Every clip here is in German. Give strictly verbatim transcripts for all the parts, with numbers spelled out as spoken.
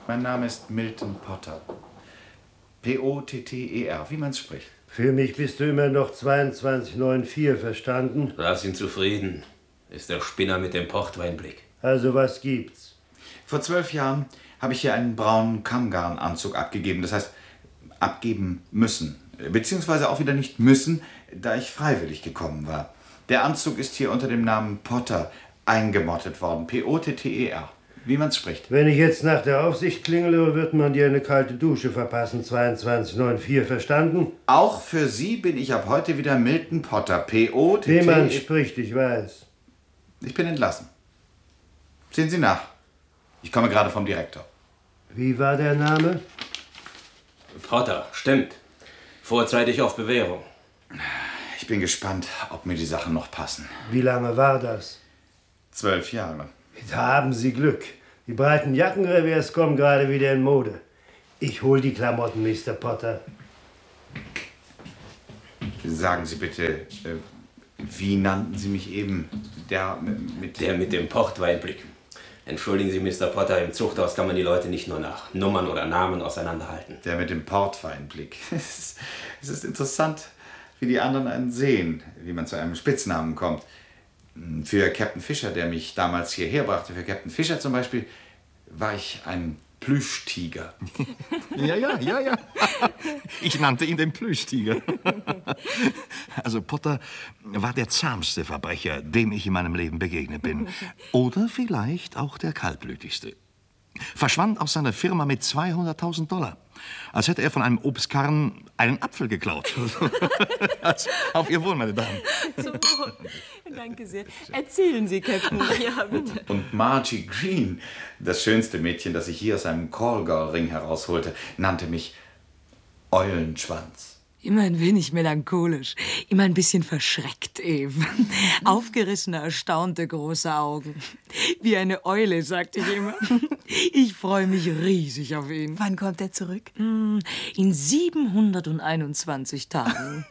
Mein Name ist Milton Potter. P O T T E R, wie man es spricht. Für mich bist du immer noch zweiundzwanzig vierundneunzig, verstanden? Lass ihn zufrieden. Ist der Spinner mit dem Portweinblick. Also was gibt's? Vor zwölf Jahren habe ich hier einen braunen Kammgarnanzug abgegeben. Das heißt, abgeben müssen. Beziehungsweise auch wieder nicht müssen, da ich freiwillig gekommen war. Der Anzug ist hier unter dem Namen Potter eingemottet worden. P O T T E R, wie man es spricht. Wenn ich jetzt nach der Aufsicht klingele, wird man dir eine kalte Dusche verpassen. zweiundzwanzig vierundneunzig, verstanden? Auch für Sie bin ich ab heute wieder Milton Potter. P O T T E R. Wie man spricht, ich weiß. Ich bin entlassen. Sehen Sie nach. Ich komme gerade vom Direktor. Wie war der Name? Potter, stimmt. Vorzeitig auf Bewährung. Ich bin gespannt, ob mir die Sachen noch passen. Wie lange war das? Zwölf Jahre. Da haben Sie Glück. Die breiten Jackenrevers kommen gerade wieder in Mode. Ich hol die Klamotten, Mister Potter. Sagen Sie bitte, äh, wie nannten Sie mich eben? Der mit... Der mit dem Portweinblick. Entschuldigen Sie, Mister Potter, im Zuchthaus kann man die Leute nicht nur nach Nummern oder Namen auseinanderhalten. Der mit dem Portweinblick. Es ist, es ist interessant, wie die anderen einen sehen, wie man zu einem Spitznamen kommt. Für Captain Fischer, der mich damals hierher brachte, für Captain Fischer zum Beispiel, war ich ein Plüschtiger. Ja, ja, ja, ja. Ich nannte ihn den Plüschtiger. Also Potter war der zahmste Verbrecher, dem ich in meinem Leben begegnet bin. Oder vielleicht auch der kaltblütigste. Verschwand aus seiner Firma mit zweihunderttausend Dollar. Als hätte er von einem Obstkarren einen Apfel geklaut. Also, auf Ihr Wohl, meine Damen. Zum Wohl. Danke sehr. Erzählen Sie, Captain. Ja, bitte. Und Margie Green, das schönste Mädchen, das ich hier aus einem Callgirl-Ring herausholte, nannte mich Eulenschwanz. Immer ein wenig melancholisch, immer ein bisschen verschreckt eben. Aufgerissene, erstaunte große Augen. Wie eine Eule, sagte ich immer. Ich freue mich riesig auf ihn. Wann kommt er zurück? In siebenhunderteinundzwanzig Tagen.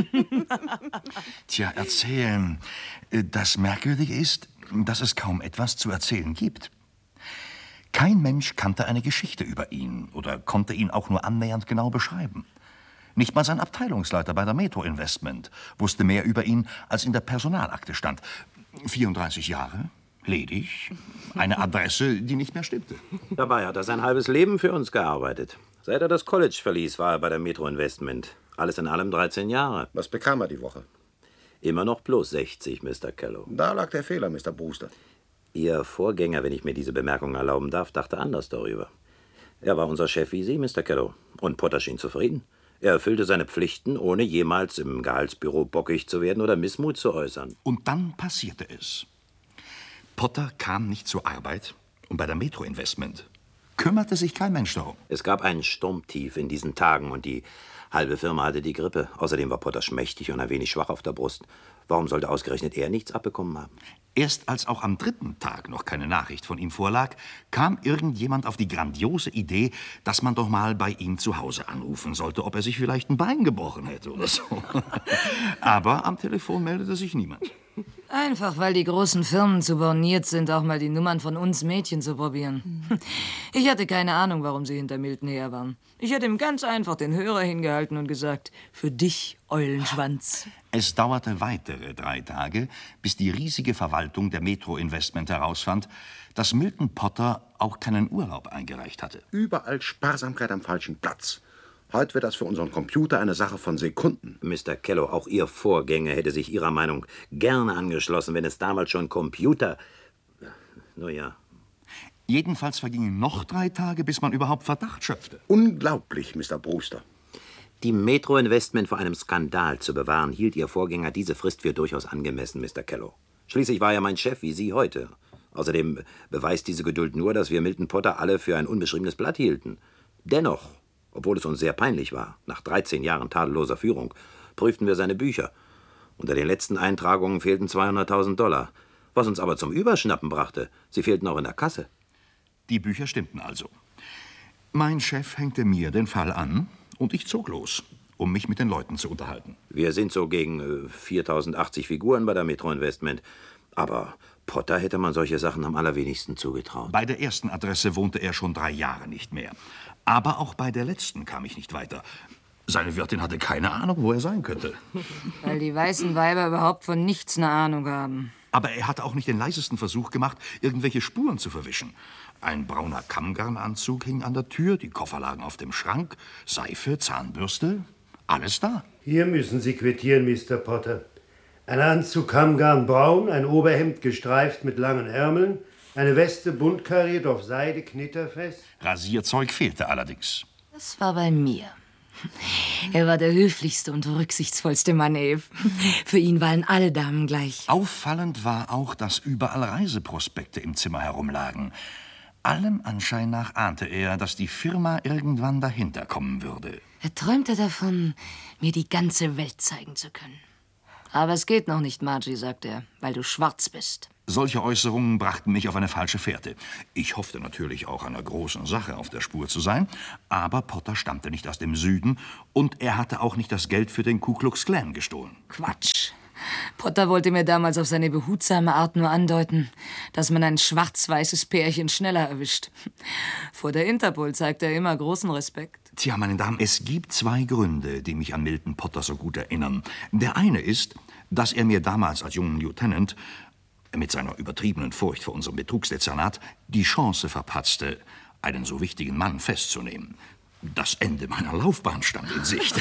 Tja, erzählen. Das Merkwürdige ist, dass es kaum etwas zu erzählen gibt. Kein Mensch kannte eine Geschichte über ihn oder konnte ihn auch nur annähernd genau beschreiben. Nicht mal sein Abteilungsleiter bei der Metro Investment wusste mehr über ihn, als in der Personalakte stand. vierunddreißig Jahre, ledig, eine Adresse, die nicht mehr stimmte. Dabei hat er sein halbes Leben für uns gearbeitet. Seit er das College verließ, war er bei der Metro Investment. Alles in allem dreizehn Jahre. Was bekam er die Woche? Immer noch plus sechzig, Mister Kello. Da lag der Fehler, Mister Brewster. Ihr Vorgänger, wenn ich mir diese Bemerkung erlauben darf, dachte anders darüber. Er war unser Chef wie Sie, Mister Kello. Und Potter schien zufrieden. Er erfüllte seine Pflichten, ohne jemals im Gehaltsbüro bockig zu werden oder Missmut zu äußern. Und dann passierte es. Potter kam nicht zur Arbeit und bei der Metro Investment kümmerte sich kein Mensch darum. Es gab ein Sturmtief in diesen Tagen und die halbe Firma hatte die Grippe. Außerdem war Potter schmächtig und ein wenig schwach auf der Brust. Warum sollte ausgerechnet er nichts abbekommen haben? Erst als auch am dritten Tag noch keine Nachricht von ihm vorlag, kam irgendjemand auf die grandiose Idee, dass man doch mal bei ihm zu Hause anrufen sollte, ob er sich vielleicht ein Bein gebrochen hätte oder so. Aber am Telefon meldete sich niemand. Einfach, weil die großen Firmen zu borniert sind, auch mal die Nummern von uns Mädchen zu probieren. Ich hatte keine Ahnung, warum sie hinter Milton her waren. Ich hätte ihm ganz einfach den Hörer hingehalten und gesagt, für dich, Eulenschwanz. Es dauerte weitere drei Tage, bis die riesige Verwaltung der Metro Investment herausfand, dass Milton Potter auch keinen Urlaub eingereicht hatte. Überall Sparsamkeit am falschen Platz. Heute wird das für unseren Computer eine Sache von Sekunden. Mister Kello, auch Ihr Vorgänger hätte sich Ihrer Meinung gerne angeschlossen, wenn es damals schon Computer... Nur ja. Jedenfalls vergingen noch drei Tage, bis man überhaupt Verdacht schöpfte. Unglaublich, Mister Brewster. Die Metro Investment vor einem Skandal zu bewahren, hielt Ihr Vorgänger diese Frist für durchaus angemessen, Mister Kello. Schließlich war er mein Chef, wie Sie heute. Außerdem beweist diese Geduld nur, dass wir Milton Potter alle für ein unbeschriebenes Blatt hielten. Dennoch, obwohl es uns sehr peinlich war, nach dreizehn Jahren tadelloser Führung, prüften wir seine Bücher. Unter den letzten Eintragungen fehlten zweihunderttausend Dollar. Was uns aber zum Überschnappen brachte, sie fehlten auch in der Kasse. Die Bücher stimmten also. Mein Chef hängte mir den Fall an und ich zog los, um mich mit den Leuten zu unterhalten. Wir sind so gegen äh, viertausendachtzig Figuren bei der Metro Investment. Aber Potter hätte man solche Sachen am allerwenigsten zugetraut. Bei der ersten Adresse wohnte er schon drei Jahre nicht mehr. Aber auch bei der letzten kam ich nicht weiter. Seine Wirtin hatte keine Ahnung, wo er sein könnte. Weil die weißen Weiber überhaupt von nichts eine Ahnung haben. Aber er hatte auch nicht den leisesten Versuch gemacht, irgendwelche Spuren zu verwischen. Ein brauner Kammgarnanzug hing an der Tür, die Koffer lagen auf dem Schrank, Seife, Zahnbürste, alles da. Hier müssen Sie quittieren, Mister Potter. Ein Anzug Kammgarn braun, ein Oberhemd gestreift mit langen Ärmeln, eine Weste bunt kariert auf Seide, knitterfest. Rasierzeug fehlte allerdings. Das war bei mir. Er war der höflichste und rücksichtsvollste Mann, Eve. Für ihn waren alle Damen gleich. Auffallend war auch, dass überall Reiseprospekte im Zimmer herumlagen. Allem Anschein nach ahnte er, dass die Firma irgendwann dahinter kommen würde. Er träumte davon, mir die ganze Welt zeigen zu können. Aber es geht noch nicht, Margie, sagt er, weil du schwarz bist. Solche Äußerungen brachten mich auf eine falsche Fährte. Ich hoffte natürlich auch einer großen Sache auf der Spur zu sein, aber Potter stammte nicht aus dem Süden und er hatte auch nicht das Geld für den Ku Klux Klan gestohlen. Quatsch. Potter wollte mir damals auf seine behutsame Art nur andeuten, dass man ein schwarz-weißes Pärchen schneller erwischt. Vor der Interpol zeigt er immer großen Respekt. Tja, meine Damen, es gibt zwei Gründe, die mich an Milton Potter so gut erinnern. Der eine ist, dass er mir damals als jungen Lieutenant mit seiner übertriebenen Furcht vor unserem Betrugsdezernat die Chance verpatzte, einen so wichtigen Mann festzunehmen. Das Ende meiner Laufbahn stand in Sicht.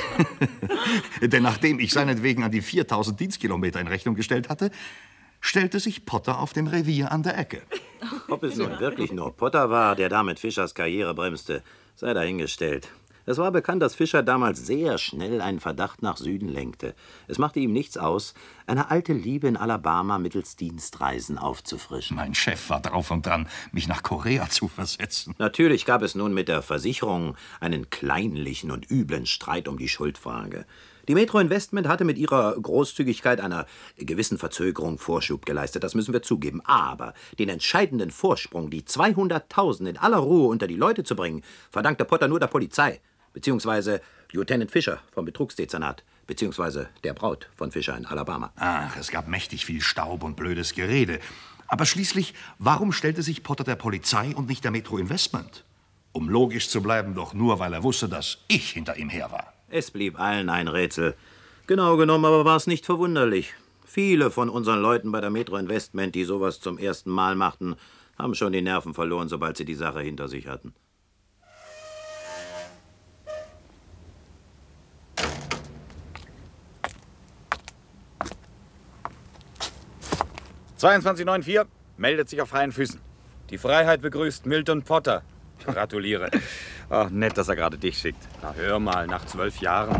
Denn nachdem ich seinetwegen an die viertausend Dienstkilometer in Rechnung gestellt hatte, stellte sich Potter auf dem Revier an der Ecke. Ob es nun wirklich nur Potter war, der damit Fischers Karriere bremste, sei dahingestellt. Es war bekannt, dass Fischer damals sehr schnell einen Verdacht nach Süden lenkte. Es machte ihm nichts aus, eine alte Liebe in Alabama mittels Dienstreisen aufzufrischen. Mein Chef war drauf und dran, mich nach Korea zu versetzen. Natürlich gab es nun mit der Versicherung einen kleinlichen und üblen Streit um die Schuldfrage. Die Metro Investment hatte mit ihrer Großzügigkeit einer gewissen Verzögerung Vorschub geleistet, das müssen wir zugeben. Aber den entscheidenden Vorsprung, die zweihunderttausend in aller Ruhe unter die Leute zu bringen, verdankte Potter nur der Polizei, beziehungsweise Lieutenant Fisher vom Betrugsdezernat, beziehungsweise der Braut von Fischer in Alabama. Ach, es gab mächtig viel Staub und blödes Gerede. Aber schließlich, warum stellte sich Potter der Polizei und nicht der Metro Investment? Um logisch zu bleiben, doch nur, weil er wusste, dass ich hinter ihm her war. Es blieb allen ein Rätsel. Genau genommen aber war es nicht verwunderlich. Viele von unseren Leuten bei der Metro Investment, die sowas zum ersten Mal machten, haben schon die Nerven verloren, sobald sie die Sache hinter sich hatten. zweiundzwanzig neun vier meldet sich auf freien Füßen. Die Freiheit begrüßt Milton Potter. Gratuliere. Ach, nett, dass er gerade dich schickt. Na, hör mal, nach zwölf Jahren.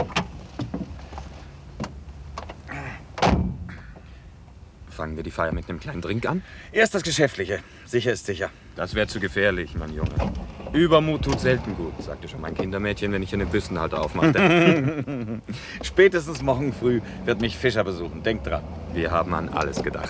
Fangen wir die Feier mit einem kleinen Drink an? Erst das Geschäftliche. Sicher ist sicher. Das wäre zu gefährlich, mein Junge. Übermut tut selten gut, sagte schon mein Kindermädchen, wenn ich einen Büstenhalter aufmachte. Spätestens morgen früh wird mich Fischer besuchen. Denk dran. Wir haben an alles gedacht.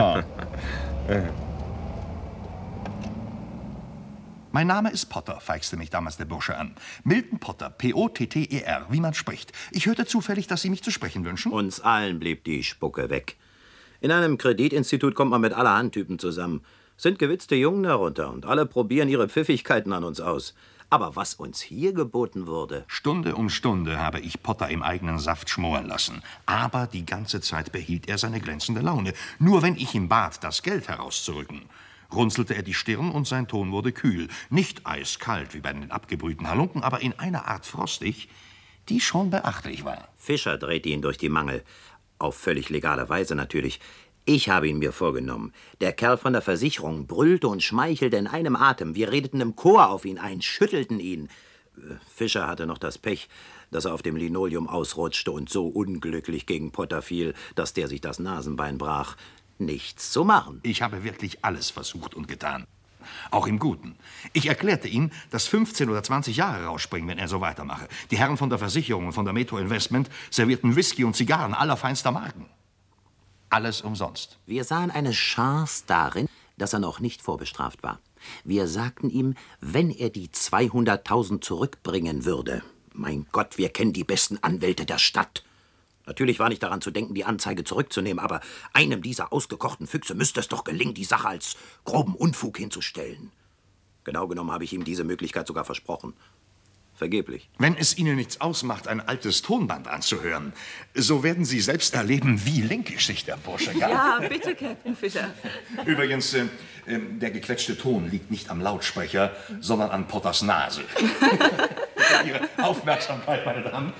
Mein Name ist Potter, feixte mich damals der Bursche an. Milton Potter, P O T T E R, wie man spricht. Ich hörte zufällig, dass Sie mich zu sprechen wünschen. Uns allen blieb die Spucke weg. In einem Kreditinstitut kommt man mit allerhand Typen zusammen. Sind gewitzte Jungen darunter und alle probieren ihre Pfiffigkeiten an uns aus. Aber was uns hier geboten wurde... Stunde um Stunde habe ich Potter im eigenen Saft schmoren lassen. Aber die ganze Zeit behielt er seine glänzende Laune. Nur wenn ich ihm bat, das Geld herauszurücken, runzelte er die Stirn und sein Ton wurde kühl. Nicht eiskalt wie bei den abgebrühten Halunken, aber in einer Art frostig, die schon beachtlich war. Fischer drehte ihn durch die Mangel. Auf völlig legale Weise natürlich. Ich habe ihn mir vorgenommen. Der Kerl von der Versicherung brüllte und schmeichelte in einem Atem. Wir redeten im Chor auf ihn ein, schüttelten ihn. Fischer hatte noch das Pech, dass er auf dem Linoleum ausrutschte und so unglücklich gegen Potter fiel, dass der sich das Nasenbein brach. Nichts zu machen. Ich habe wirklich alles versucht und getan. Auch im Guten. Ich erklärte ihm, dass fünfzehn oder zwanzig Jahre rausspringen, wenn er so weitermache. Die Herren von der Versicherung und von der Metro Investment servierten Whisky und Zigarren allerfeinster Marken. Alles umsonst. Wir sahen eine Chance darin, dass er noch nicht vorbestraft war. Wir sagten ihm, wenn er die zweihunderttausend zurückbringen würde. Mein Gott, wir kennen die besten Anwälte der Stadt. Natürlich war nicht daran zu denken, die Anzeige zurückzunehmen, aber einem dieser ausgekochten Füchse müsste es doch gelingen, die Sache als groben Unfug hinzustellen. Genau genommen habe ich ihm diese Möglichkeit sogar versprochen. Vergeblich. Wenn es Ihnen nichts ausmacht, ein altes Tonband anzuhören, so werden Sie selbst erleben, wie linkisch sich der Bursche gab. Ja, bitte, Captain Fischer. Übrigens, äh, äh, der gequetschte Ton liegt nicht am Lautsprecher, sondern an Potters Nase. Ihre Aufmerksamkeit, meine Damen.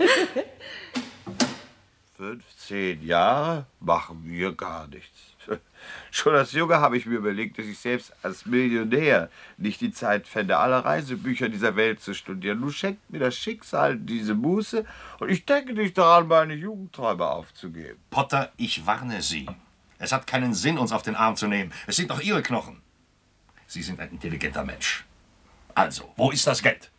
fünfzehn Jahre machen wir gar nichts. Schon als Junge habe ich mir überlegt, dass ich selbst als Millionär nicht die Zeit fände, alle Reisebücher dieser Welt zu studieren. Nun schenkt mir das Schicksal diese Muße und ich denke nicht daran, meine Jugendträume aufzugeben. Potter, ich warne Sie. Es hat keinen Sinn, uns auf den Arm zu nehmen. Es sind doch Ihre Knochen. Sie sind ein intelligenter Mensch. Also, wo ist das Geld?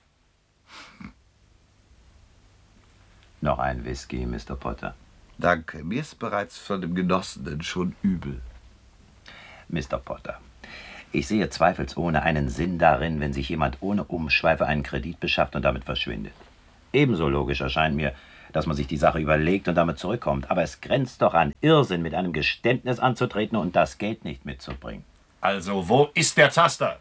Noch ein Whisky, Mister Potter. Danke, mir ist bereits von dem Genossenen schon übel. Mister Potter, ich sehe zweifelsohne einen Sinn darin, wenn sich jemand ohne Umschweife einen Kredit beschafft und damit verschwindet. Ebenso logisch erscheint mir, dass man sich die Sache überlegt und damit zurückkommt. Aber es grenzt doch an Irrsinn, mit einem Geständnis anzutreten und das Geld nicht mitzubringen. Also, wo ist der Zaster?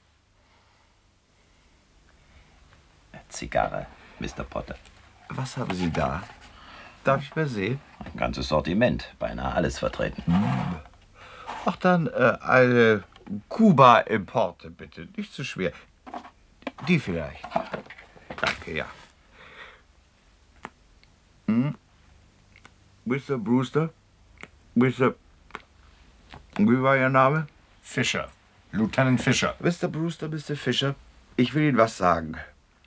Zigarre, Mister Potter. Was haben Sie da? Darf ich mal sehen? Ein ganzes Sortiment, beinahe alles vertreten. Ach, dann äh, eine Kuba-Importe, bitte. Nicht zu schwer. Die vielleicht. Danke, ja. Hm? Mister Brewster? Mister Wie war Ihr Name? Fischer. Lieutenant Fischer. Mister Brewster, Mister Fischer, ich will Ihnen was sagen.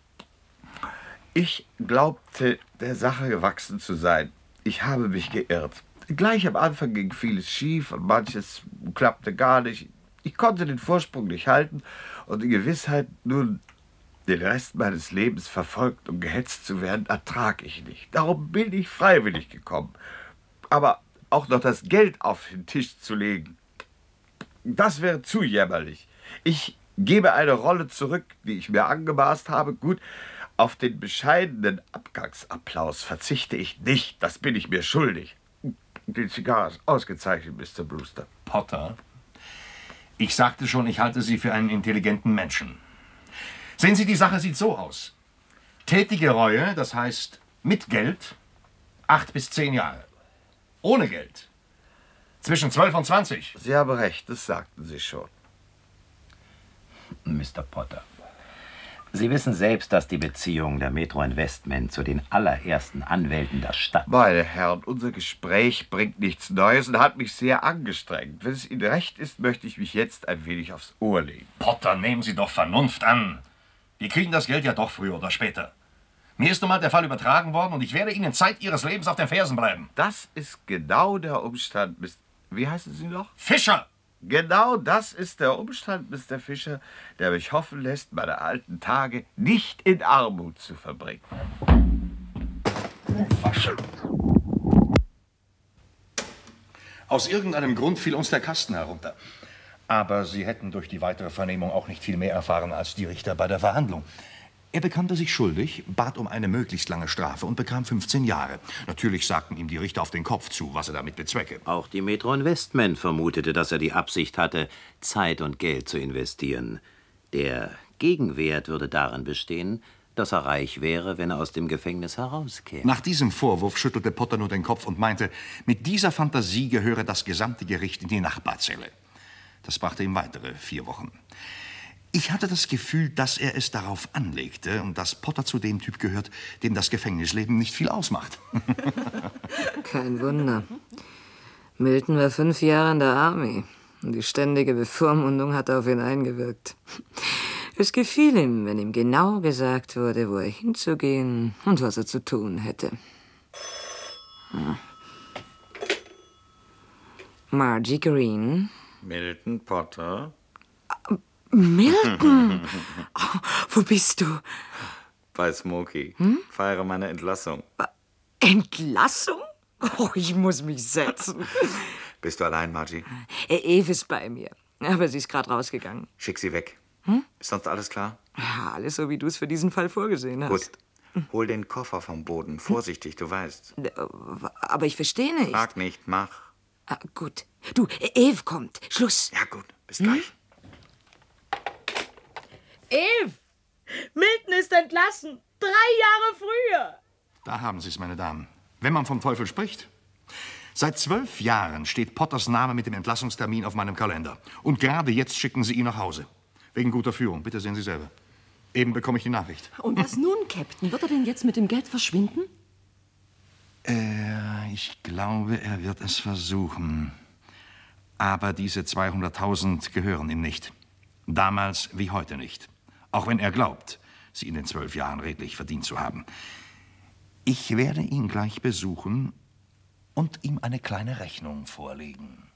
Ich glaubte, der Sache gewachsen zu sein. Ich habe mich geirrt. Gleich am Anfang ging vieles schief und manches klappte gar nicht. Ich konnte den Vorsprung nicht halten und die Gewissheit, nun den Rest meines Lebens verfolgt und gehetzt zu werden, ertrag ich nicht. Darum bin ich freiwillig gekommen. Aber auch noch das Geld auf den Tisch zu legen, das wäre zu jämmerlich. Ich gebe eine Rolle zurück, die ich mir angemaßt habe. Gut, auf den bescheidenen Abgangsapplaus verzichte ich nicht. Das bin ich mir schuldig. Die Zigarre ist ausgezeichnet, Mister Brewster. Potter, ich sagte schon, ich halte Sie für einen intelligenten Menschen. Sehen Sie, die Sache sieht so aus. Tätige Reue, das heißt mit Geld, acht bis zehn Jahre. Ohne Geld, zwischen zwölf und zwanzig. Sie haben recht, das sagten Sie schon. Mister Potter, Sie wissen selbst, dass die Beziehung der Metro Investment zu den allerersten Anwälten der Stadt... Meine Herren, unser Gespräch bringt nichts Neues und hat mich sehr angestrengt. Wenn es Ihnen recht ist, möchte ich mich jetzt ein wenig aufs Ohr legen. Potter, nehmen Sie doch Vernunft an. Wir kriegen das Geld ja doch früher oder später. Mir ist nun mal der Fall übertragen worden und ich werde Ihnen Zeit Ihres Lebens auf den Fersen bleiben. Das ist genau der Umstand, Mister Wie heißen Sie noch? Fischer! Genau das ist der Umstand, Mister Fischer, der mich hoffen lässt, meine alten Tage nicht in Armut zu verbringen. Aus irgendeinem Grund fiel uns der Kasten herunter. Aber Sie hätten durch die weitere Vernehmung auch nicht viel mehr erfahren als die Richter bei der Verhandlung. Er bekannte sich schuldig, bat um eine möglichst lange Strafe und bekam fünfzehn Jahre. Natürlich sagten ihm die Richter auf den Kopf zu, was er damit bezwecke. Auch die Metro Investment vermutete, dass er die Absicht hatte, Zeit und Geld zu investieren. Der Gegenwert würde darin bestehen, dass er reich wäre, wenn er aus dem Gefängnis herauskäme. Nach diesem Vorwurf schüttelte Potter nur den Kopf und meinte, mit dieser Fantasie gehöre das gesamte Gericht in die Nachbarzelle. Das brachte ihm weitere vier Wochen. Ich hatte das Gefühl, dass er es darauf anlegte und dass Potter zu dem Typ gehört, dem das Gefängnisleben nicht viel ausmacht. Kein Wunder. Milton war fünf Jahre in der Army und die ständige Bevormundung hatte auf ihn eingewirkt. Es gefiel ihm, wenn ihm genau gesagt wurde, wo er hinzugehen und was er zu tun hätte. Hm. Margie Green. Milton Potter. Milton! Oh, wo bist du? Bei Smokey. Hm? Feiere meine Entlassung. Entlassung? Oh, ich muss mich setzen. Bist du allein, Margie? Eve ist bei mir, aber sie ist gerade rausgegangen. Schick sie weg. Hm? Ist sonst alles klar? Ja, alles so, wie du es für diesen Fall vorgesehen hast. Gut. Hol den Koffer vom Boden. Vorsichtig, du weißt. Aber ich verstehe nicht. Frag nicht, mach. Ah, gut. Du, Eve kommt. Schluss. Ja, gut. Bis gleich. Eve! Milton ist entlassen. Drei Jahre früher. Da haben Sie es, meine Damen. Wenn man vom Teufel spricht. Seit zwölf Jahren steht Potters Name mit dem Entlassungstermin auf meinem Kalender. Und gerade jetzt schicken Sie ihn nach Hause. Wegen guter Führung. Bitte sehen Sie selber. Eben bekomme ich die Nachricht. Und was nun, Captain? Wird er denn jetzt mit dem Geld verschwinden? Äh, ich glaube, er wird es versuchen. Aber diese zweihunderttausend gehören ihm nicht. Damals wie heute nicht. Auch wenn er glaubt, sie in den zwölf Jahren redlich verdient zu haben. Ich werde ihn gleich besuchen und ihm eine kleine Rechnung vorlegen.